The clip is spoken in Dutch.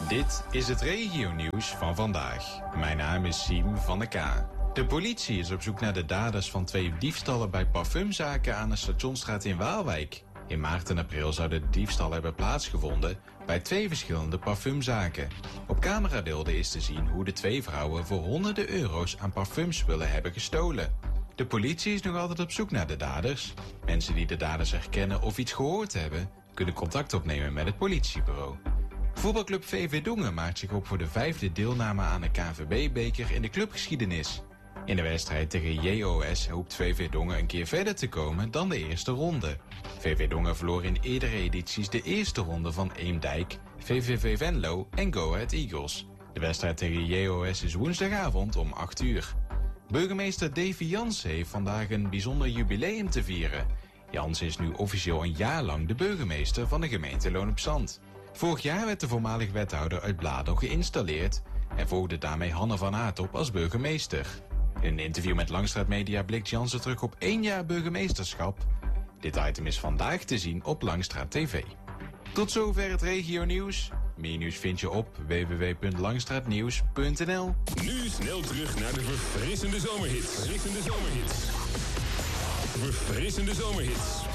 Dit is het regionieuws van vandaag. Mijn naam is Siem van de K. De politie is op zoek naar de daders van 2 diefstallen bij parfumzaken aan de Stationsstraat in Waalwijk. In maart en april zouden de diefstallen hebben plaatsgevonden bij 2 verschillende parfumzaken. Op camerabeelden is te zien hoe de 2 vrouwen voor honderden euro's aan parfumspullen hebben gestolen. De politie is nog altijd op zoek naar de daders. Mensen die de daders herkennen of iets gehoord hebben, kunnen contact opnemen met het politiebureau. Voetbalclub VV Dongen maakt zich op voor de 5e deelname aan de KNVB-beker in de clubgeschiedenis. In de wedstrijd tegen JOS hoopt VV Dongen een keer verder te komen dan de eerste ronde. VV Dongen verloor in eerdere edities de eerste ronde van Eemdijk, VVV Venlo en Go Ahead Eagles. De wedstrijd tegen JOS is woensdagavond om 8 uur. Burgemeester Davy Jansen heeft vandaag een bijzonder jubileum te vieren. Jansen is nu officieel een jaar lang de burgemeester van de gemeente Loon op Zand. Vorig jaar werd de voormalig wethouder uit Bladel geïnstalleerd en volgde daarmee Hanne van Aert op als burgemeester. In een interview met Langstraat Media blikt Jansen terug op 1 jaar burgemeesterschap. Dit item is vandaag te zien op Langstraat TV. Tot zover het regionieuws. Meer nieuws vind je op www.langstraatnieuws.nl. Nu snel terug naar de verfrissende zomerhits. Verfrissende zomerhits.